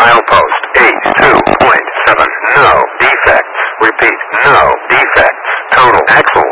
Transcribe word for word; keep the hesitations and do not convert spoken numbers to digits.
Milepost eighty-two point seven. No defects. Repeat, no defects. Total axle